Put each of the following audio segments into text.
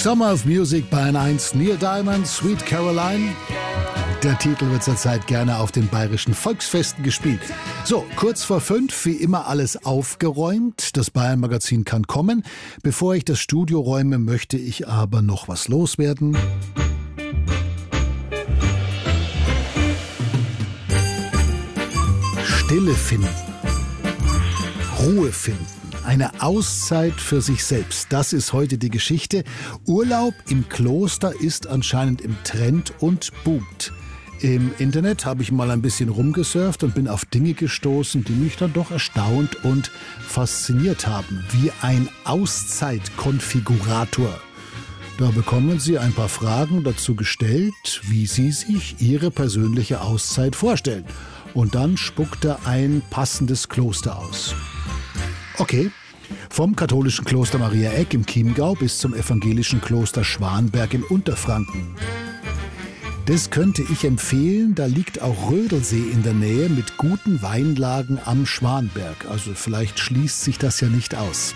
Summer of Music Bayern 1, Neil Diamond, Sweet Caroline. Der Titel wird zurzeit gerne auf den bayerischen Volksfesten gespielt. So, kurz vor 5, wie immer alles aufgeräumt. Das Bayern-Magazin kann kommen. Bevor ich das Studio räume, möchte ich aber noch was loswerden. Stille finden. Ruhe finden. Eine Auszeit für sich selbst. Das ist heute die Geschichte. Urlaub im Kloster ist anscheinend im Trend und boomt. Im Internet habe ich mal ein bisschen rumgesurft und bin auf Dinge gestoßen, die mich dann doch erstaunt und fasziniert haben. Wie ein Auszeitkonfigurator. Da bekommen Sie ein paar Fragen dazu gestellt, wie Sie sich Ihre persönliche Auszeit vorstellen. Und dann spuckt er ein passendes Kloster aus. Okay, vom katholischen Kloster Maria Eck im Chiemgau bis zum evangelischen Kloster Schwanberg in Unterfranken. Das könnte ich empfehlen, da liegt auch Rödelsee in der Nähe mit guten Weinlagen am Schwanberg. Also vielleicht schließt sich das ja nicht aus.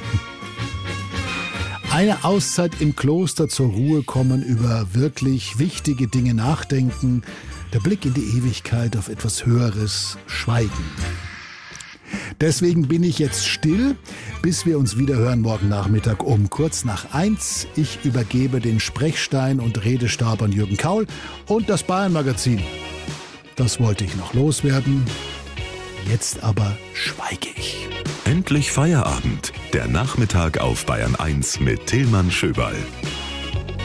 Eine Auszeit im Kloster, zur Ruhe kommen, über wirklich wichtige Dinge nachdenken, der Blick in die Ewigkeit, auf etwas Höheres, Schweigen. Deswegen bin ich jetzt still, bis wir uns wieder hören morgen Nachmittag um kurz nach 1. Ich übergebe den Sprechstein und Redestab an Jürgen Kaul und das Bayern-Magazin. Das wollte ich noch loswerden. Jetzt aber schweige ich. Endlich Feierabend. Der Nachmittag auf Bayern 1 mit Tilman Schöberl.